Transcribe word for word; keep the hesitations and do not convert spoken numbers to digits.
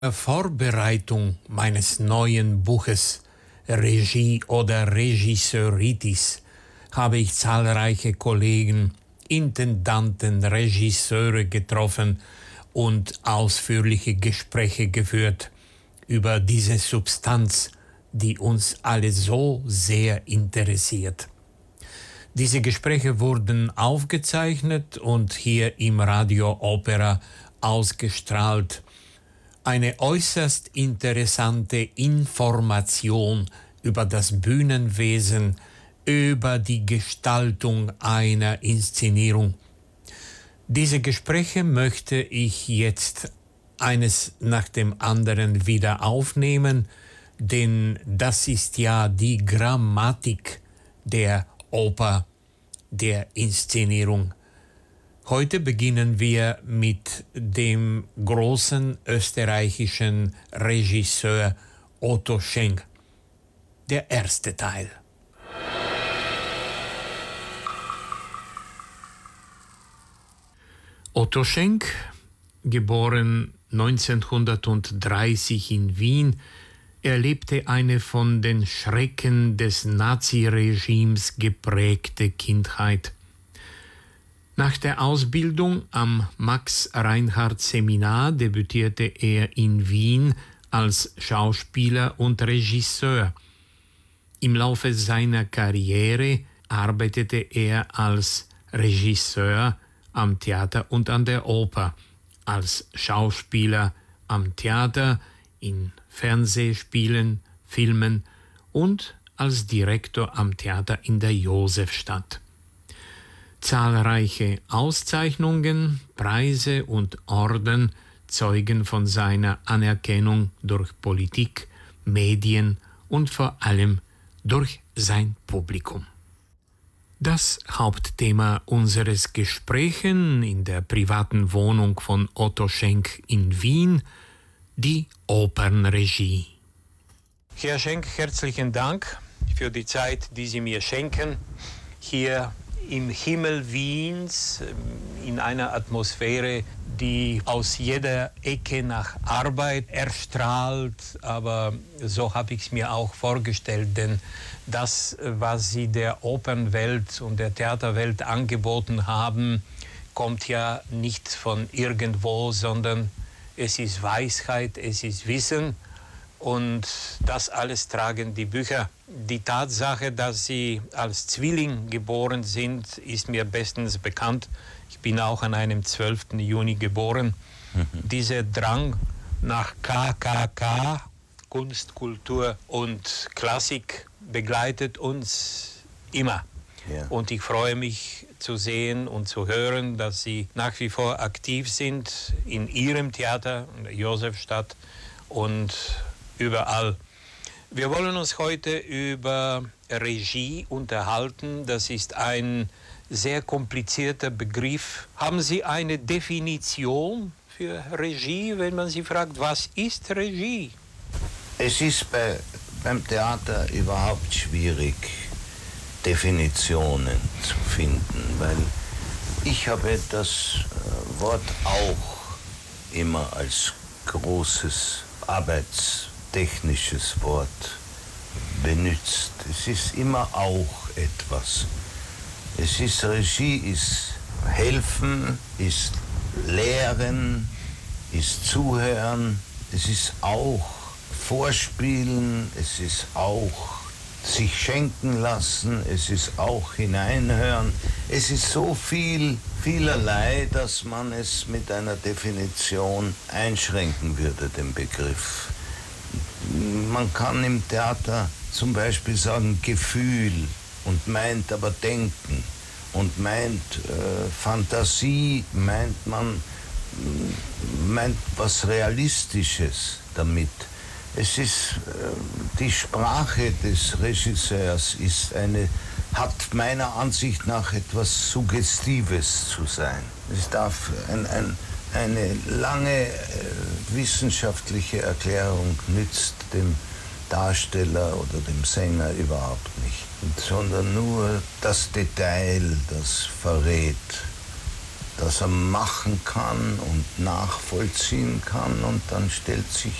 Vorbereitung meines neuen Buches Regie oder Regisseuritis habe ich zahlreiche Kollegen, Intendanten, Regisseure getroffen und ausführliche Gespräche geführt über diese Substanz, die uns alle so sehr interessiert. Diese Gespräche wurden aufgezeichnet und hier im Radio Opera ausgestrahlt. Eine äußerst interessante Information über das Bühnenwesen, über die Gestaltung einer Inszenierung. Diese Gespräche möchte ich jetzt eines nach dem anderen wieder aufnehmen, denn das ist ja die Grammatik der Oper, der Inszenierung. Heute beginnen wir mit dem großen österreichischen Regisseur Otto Schenk. Der erste Teil. Otto Schenk, geboren neunzehnhundertdreißig in Wien, erlebte eine von den Schrecken des Naziregimes geprägte Kindheit. Nach der Ausbildung am Max-Reinhardt-Seminar debütierte er in Wien als Schauspieler und Regisseur. Im Laufe seiner Karriere arbeitete er als Regisseur am Theater und an der Oper, als Schauspieler am Theater, in Fernsehspielen, Filmen und als Direktor am Theater in der Josefstadt. Zahlreiche Auszeichnungen, Preise und Orden zeugen von seiner Anerkennung durch Politik, Medien und vor allem durch sein Publikum. Das Hauptthema unseres Gesprächs in der privaten Wohnung von Otto Schenk in Wien, die Opernregie. Herr Schenk, herzlichen Dank für die Zeit, die Sie mir schenken, hier im Himmel Wiens, in einer Atmosphäre, die aus jeder Ecke nach Arbeit erstrahlt. Aber so habe ich es mir auch vorgestellt, denn das, was Sie der Opernwelt und der Theaterwelt angeboten haben, kommt ja nicht von irgendwo, sondern es ist Weisheit, es ist Wissen. Und das alles tragen die Bücher. Die Tatsache, dass Sie als Zwilling geboren sind, ist mir bestens bekannt. Ich bin auch an einem zwölften Juni geboren. Mhm. Dieser Drang nach K K K, Kunst, Kultur und Klassik, begleitet uns immer. Ja. Und ich freue mich zu sehen und zu hören, dass Sie nach wie vor aktiv sind in Ihrem Theater, in der Josefstadt und überall. Wir wollen uns heute über Regie unterhalten. Das ist ein sehr komplizierter Begriff. Haben Sie eine Definition für Regie, wenn man Sie fragt, was ist Regie? Es ist bei, beim Theater überhaupt schwierig, Definitionen zu finden, weil ich habe das Wort auch immer als großes Arbeits technisches Wort benutzt. Es ist immer auch etwas. Es ist Regie, ist helfen, ist lehren, ist zuhören. Es ist auch vorspielen, es ist auch sich schenken lassen, es ist auch hineinhören. Es ist so viel, vielerlei, dass man es mit einer Definition einschränken würde, den Begriff. Man kann im Theater zum Beispiel sagen Gefühl und meint aber Denken und meint äh, Fantasie, meint man meint was Realistisches damit. Es ist äh, die Sprache des Regisseurs ist eine, hat meiner Ansicht nach etwas Suggestives zu sein. Es darf ein, ein Eine lange äh, wissenschaftliche Erklärung nützt dem Darsteller oder dem Sänger überhaupt nicht, sondern nur das Detail, das verrät, das er machen kann und nachvollziehen kann. Und dann stellt sich